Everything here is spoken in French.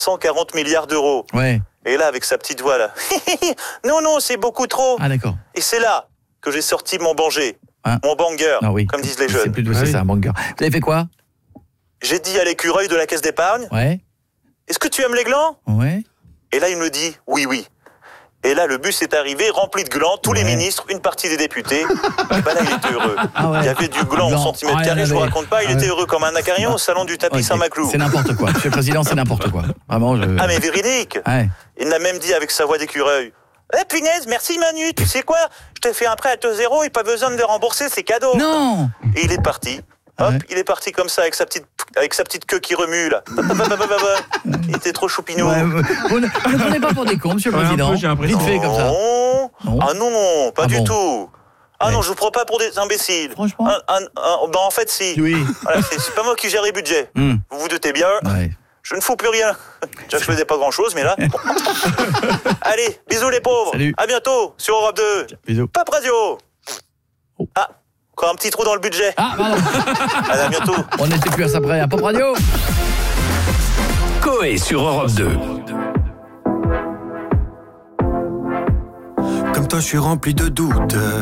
140 milliards d'euros. Ouais. Et là, avec sa petite voix, là, non, c'est beaucoup trop. Ah, d'accord. Et c'est là que j'ai sorti mon banger, mon banger, Ah oui. comme disent les C'est jeunes. plutôt c'est ça, un banger. Vous avez fait quoi? J'ai dit à l'écureuil de la caisse d'épargne, Ouais. est-ce que tu aimes les glands? Ouais. Et là, il me dit, oui. Et là, le bus est arrivé, rempli de glands, tous les ministres, une partie des députés. Et ben là, il était heureux. Ah ouais. Il y avait du gland au centimètre carré, je vous raconte pas, il était heureux comme un acarion au salon du tapis Saint-Maclou. C'est n'importe quoi. Monsieur le Président, c'est n'importe quoi. Vraiment, Ah, mais véridique. Ouais. Il m'a même dit avec sa voix d'écureuil, punaise, merci Manu, tu sais quoi? Je t'ai fait un prêt à taux zéro et pas besoin de le rembourser, c'est cadeau. Non. Et il est parti. Hop, il est parti comme ça avec sa petite queue qui remue là. Il était trop choupinou. Ouais, vous ne prenez pas pour des cons, Monsieur le Président. Vite fait comme ça. Non. Ah non, pas du tout. Ah Ouais. non, je vous prends pas pour des imbéciles. Franchement. En fait, si. Oui. Voilà, c'est pas moi qui gère les budgets. Vous vous doutez bien. Ouais. Je ne fous plus rien. Déjà, je faisais pas grand-chose, mais là... bon. Allez, bisous les pauvres. Salut. À bientôt sur Europe 2. Bisous. Pape Radio. Ah, encore un petit trou dans le budget. Ah, pardon. Allez, à bientôt. On n'était plus à ça près. À Pop Radio. Coé sur Europe 2. Comme toi, je suis rempli de doutes.